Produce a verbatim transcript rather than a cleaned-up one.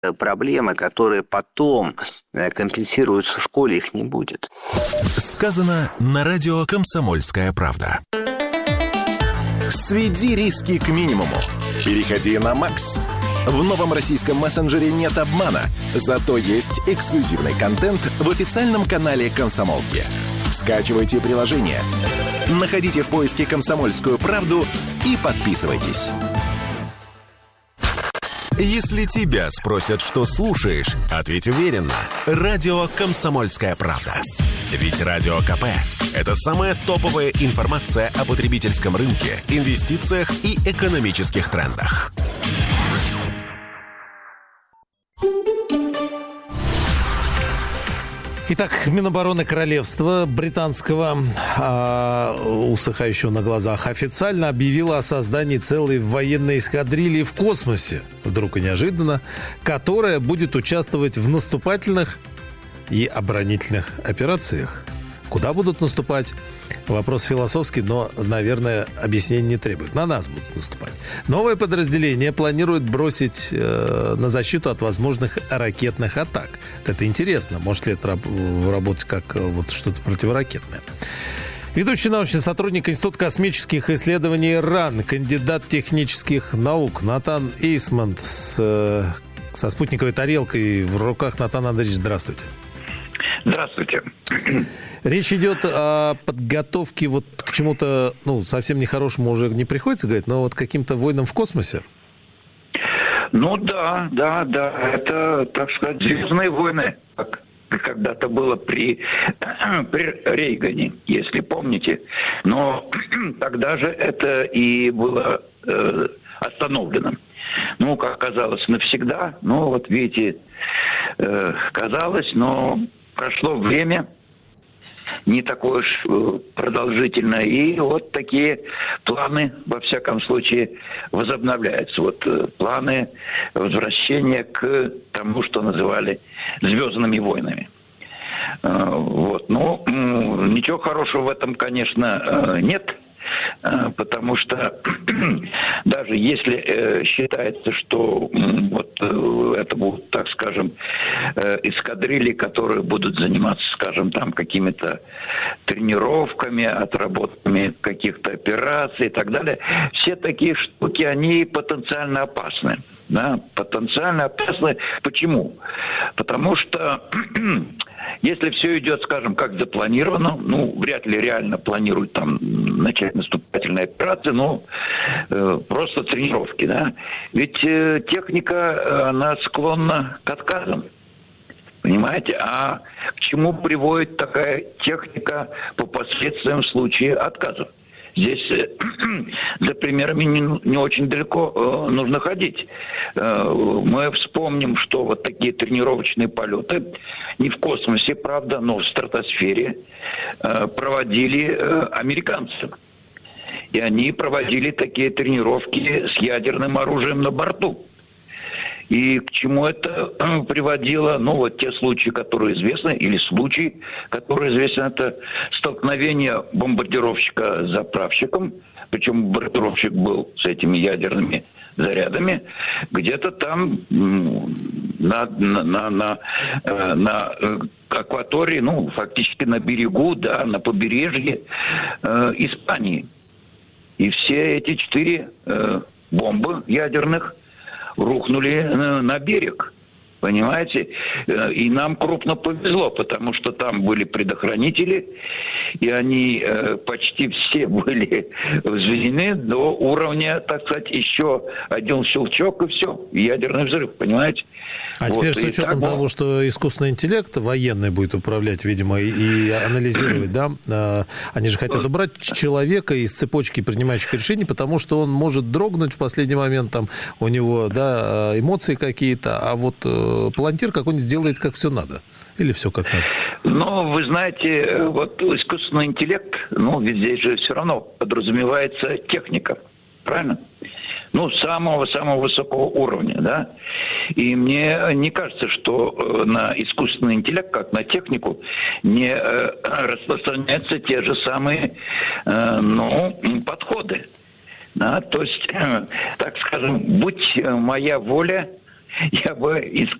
проблемы, которые потом компенсируются в школе, их не будет. Сказано на радио «Комсомольская правда». Сведи риски к минимуму. Переходи на Макс. В новом российском мессенджере нет обмана, зато есть эксклюзивный контент в официальном канале «Комсомолки». Скачивайте приложение, находите в поиске «Комсомольскую правду» и подписывайтесь. Если тебя спросят, что слушаешь, ответь уверенно. Радио «Комсомольская правда». Ведь Радио КП – это самая топовая информация о потребительском рынке, инвестициях и экономических трендах. Итак, Минобороны Королевства Британского, э, усыхающего на глазах, официально объявило о создании целой военной эскадрильи в космосе, вдруг и неожиданно, которая будет участвовать в наступательных и оборонительных операциях. Куда будут наступать? Вопрос философский, но, наверное, объяснения не требует. На нас будут наступать. Новое подразделение планирует бросить э, на защиту от возможных ракетных атак. Это интересно. Может ли это раб- работать как э, вот что-то противоракетное? Ведущий научный сотрудник Института космических исследований РАН, кандидат технических наук Натан Эйсмонт с, э, со спутниковой тарелкой в руках. Натан Андреевич, здравствуйте. Здравствуйте. Речь идет о подготовке вот к чему-то, ну, совсем нехорошему уже не приходится говорить, но вот каким-то войнам в космосе? Ну да, да, да. Это, так сказать, звездные войны, как когда-то было при, при Рейгане, если помните. Но тогда же это и было э, остановлено. Ну, как казалось, навсегда. Ну, вот видите, э, казалось, но прошло время, не такое уж продолжительное, и вот такие планы, во всяком случае, возобновляются. Вот планы возвращения к тому, что называли «звездными войнами». Вот. Ну, ничего хорошего в этом, конечно, нет. Потому что даже если э, считается, что э, вот э, это будут, так скажем, э, эскадрильи, которые будут заниматься, скажем, там какими-то тренировками, отработками каких-то операций и так далее, все такие штуки, они потенциально опасны. Да, потенциально опасны. Почему? Потому что если все идет, скажем, как запланировано, ну, вряд ли реально планируют там начать наступательные операции, но э, просто тренировки, да. Ведь э, техника, она склонна к отказам. Понимаете? А к чему приводит такая техника по последствиям в случае отказов? Здесь за примерами не, не очень далеко э, нужно ходить. Э, мы вспомним, что вот такие тренировочные полеты, не в космосе, правда, но в стратосфере, э, проводили э, американцы. И они проводили такие тренировки с ядерным оружием на борту. И к чему это э, приводило? Ну, вот те случаи, которые известны, или случаи, которые известны, это столкновение бомбардировщика с заправщиком, причем бомбардировщик был с этими ядерными зарядами, где-то там на, на, на, на, э, на акватории, ну, фактически на берегу, да, на побережье э, Испании. И все эти четыре э, бомбы ядерных рухнули на берег, понимаете? И нам крупно повезло, потому что там были предохранители, и они э, почти все были взведены до уровня, так сказать, еще один щелчок, и все, ядерный взрыв, понимаете? А вот. теперь с учетом так, того, что искусственный интеллект военный будет управлять, видимо, и, и анализировать, да, э, они же хотят убрать человека из цепочки принимающих решений, потому что он может дрогнуть в последний момент, там у него, да, эмоции какие-то, а вот э, палантир какой-нибудь сделает, как все надо. Или все как надо? Ну, вы знаете, вот искусственный интеллект, ну, ведь здесь же все равно подразумевается техника, правильно? Ну, самого-самого высокого уровня, да. И мне не кажется, что на искусственный интеллект, как на технику, не распространяются те же самые, ну, подходы. Да? То есть, так скажем, будь моя воля, я бы